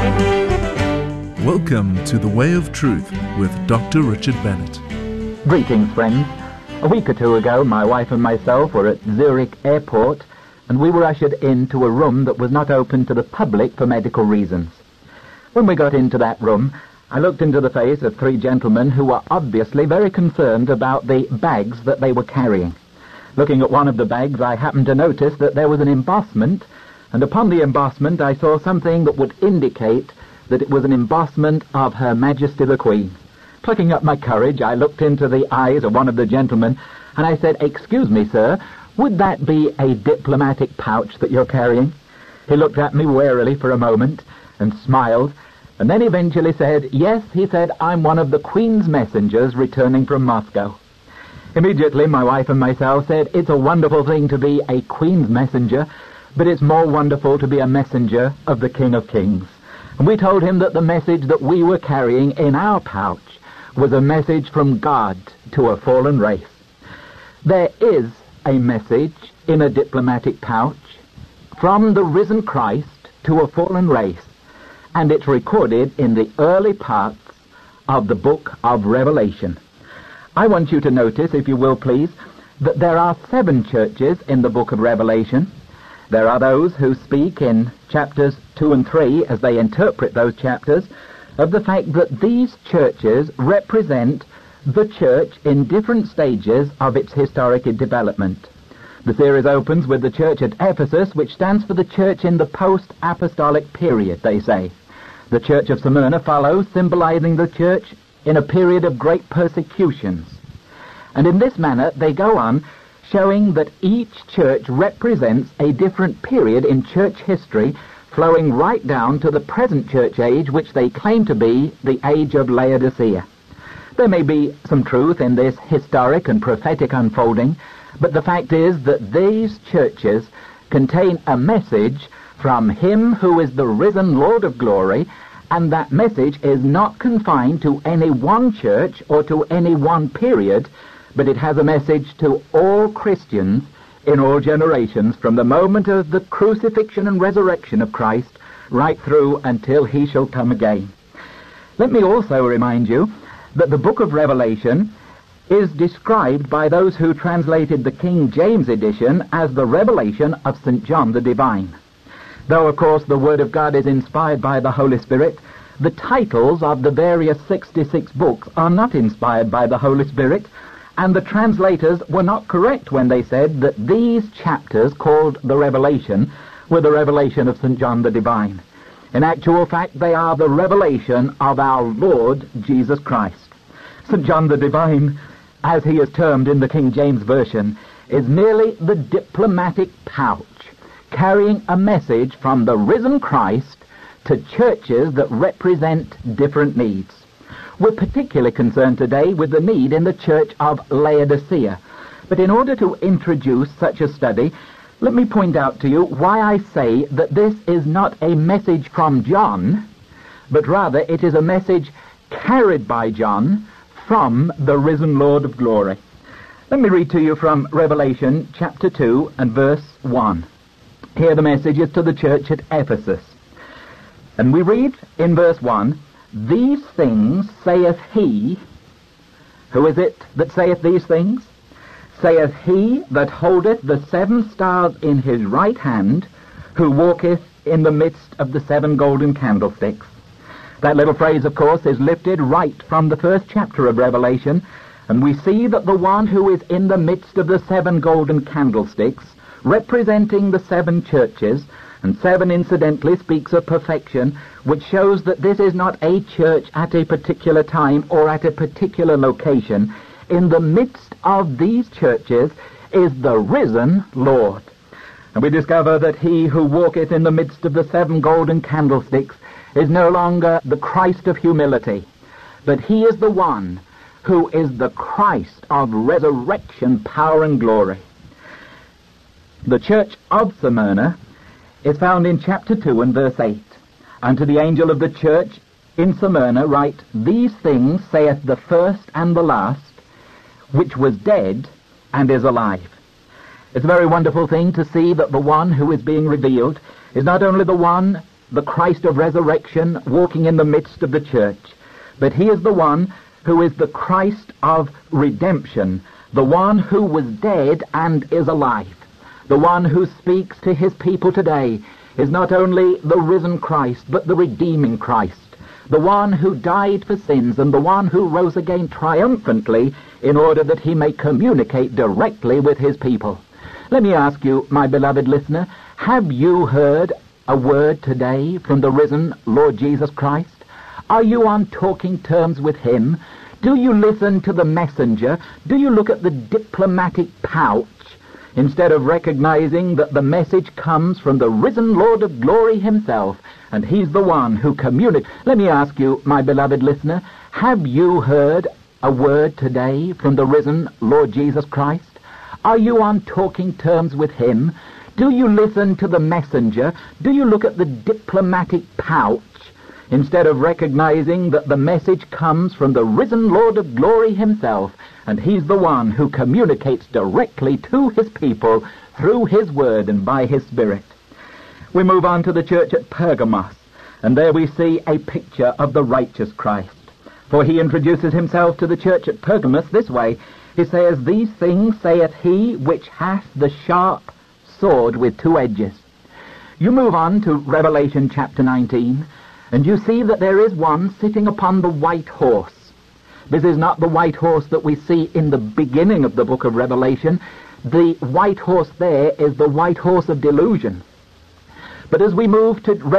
Welcome to The Way of Truth with Dr. Richard Bennett. Greetings, friends. A week or two ago, my wife and myself were at Zurich Airport, and we were ushered into a room that was not open to the public for medical reasons. When we got into that room, I looked into the face of three gentlemen who were obviously very concerned about the bags that they were carrying. Looking at one of the bags, I happened to notice that there was an embossment, and upon the embossment I saw something that would indicate that it was an embossment of Her Majesty the Queen. Plucking up my courage, I looked into the eyes of one of the gentlemen, and I said, "Excuse me, sir, would that be a diplomatic pouch that you're carrying?" He looked at me warily for a moment and smiled, and then eventually said, "Yes," he said, "I'm one of the Queen's messengers returning from Moscow." Immediately, my wife and myself said, "It's a wonderful thing to be a Queen's messenger, but it's more wonderful to be a messenger of the King of Kings." And we told him that the message that we were carrying in our pouch was a message from God to a fallen race. There is a message in a diplomatic pouch from the risen Christ to a fallen race, and it's recorded in the early parts of the book of Revelation. I want you to notice, if you will please, that there are 7 churches in the book of Revelation. There are those who speak in chapters 2 and 3, as they interpret those chapters, of the fact that these churches represent the church in different stages of its historic development. The series opens with the church at Ephesus, which stands for the church in the post-apostolic period, they say. The church of Smyrna follows, symbolizing the church in a period of great persecutions. And in this manner they go on, showing that each church represents a different period in church history, flowing right down to the present church age, which they claim to be the age of Laodicea. There may be some truth in this historic and prophetic unfolding, but the fact is that these churches contain a message from Him who is the risen Lord of glory, and that message is not confined to any one church or to any one period, but it has a message to all Christians in all generations, from the moment of the crucifixion and resurrection of Christ right through until He shall come again. Let me also remind you that the book of Revelation is described by those who translated the King James edition as the revelation of St. John the Divine. Though, of course, the Word of God is inspired by the Holy Spirit, the titles of the various 66 books are not inspired by the Holy Spirit, and the translators were not correct when they said that these chapters, called the Revelation, were the revelation of St. John the Divine. In actual fact, they are the revelation of our Lord Jesus Christ. St. John the Divine, as he is termed in the King James Version, is merely the diplomatic pouch, carrying a message from the risen Christ to churches that represent different needs. We're particularly concerned today with the need in the church of Laodicea. But in order to introduce such a study, let me point out to you why I say that this is not a message from John, but rather it is a message carried by John from the risen Lord of glory. Let me read to you from Revelation chapter 2 and verse 1. Here the message is to the church at Ephesus. And we read in verse 1, "These things saith he," who is it that saith these things? "Saith he that holdeth the 7 stars in his right hand, who walketh in the midst of the 7 golden candlesticks." That little phrase, of course, is lifted right from the first chapter of Revelation, and we see that the one who is in the midst of the 7 golden candlesticks, representing the 7 churches, and 7 incidentally speaks of perfection, which shows that this is not a church at a particular time or at a particular location. In the midst of these churches is the risen Lord. And we discover that he who walketh in the midst of the 7 golden candlesticks is no longer the Christ of humility, but he is the one who is the Christ of resurrection, power, and glory. The church of Smyrna is found in chapter 2 and verse 8. "Unto the angel of the church in Smyrna write, These things saith the first and the last, which was dead and is alive." It's a very wonderful thing to see that the one who is being revealed is not only the one the Christ of resurrection walking in the midst of the church, but he is the one who is the Christ of redemption, the one who was dead and is alive. The one who speaks to his people today is not only the risen Christ, but the redeeming Christ, the one who died for sins and the one who rose again triumphantly in order that he may communicate directly with his people. Let me ask you, my beloved listener, have you heard a word today from the risen Lord Jesus Christ? Are you on talking terms with him? Do you listen to the messenger? Do you look at the diplomatic pouch instead of recognizing that the message comes from the risen Lord of glory himself, and he's the one who communicates? Let me ask you, my beloved listener, have you heard a word today from the risen Lord Jesus Christ? Are you on talking terms with him? Do you listen to the messenger? Do you look at the diplomatic pouch instead of recognizing that the message comes from the risen Lord of glory himself, and he's the one who communicates directly to his people through his word and by his Spirit? We move on to the church at Pergamos, and there we see a picture of the righteous Christ. For he introduces himself to the church at Pergamos this way. He says, "These things saith he which hath the sharp sword with two edges." You move on to Revelation chapter 19, and you see that there is one sitting upon the white horse. This is not the white horse that we see in the beginning of the book of Revelation. The white horse there is the white horse of delusion. But as we move to